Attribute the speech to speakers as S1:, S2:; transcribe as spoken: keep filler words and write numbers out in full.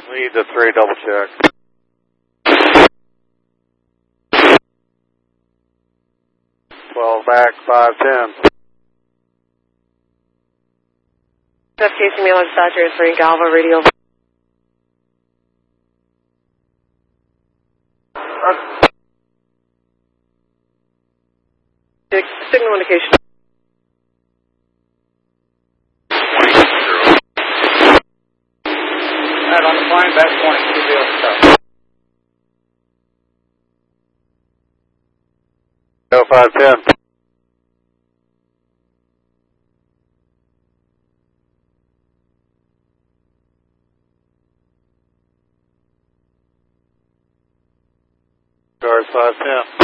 S1: Lead to three, double check. twelve back, five ten.
S2: Casey Mailer, Star transferring Galva, radio. Uh, signal indication.
S1: Alright, on the flying back point, two zero stuff. Go five ten. Cars five ten.